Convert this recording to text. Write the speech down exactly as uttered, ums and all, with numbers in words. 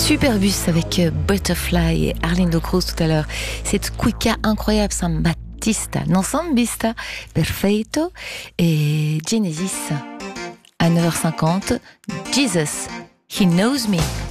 Superbus avec Butterfly et Arlindo Cruz tout à l'heure. Cette cuica incroyable, San Battista, non San Vista, Perfeito et Genesis. À neuf heures cinquante, Jesus, He Knows Me.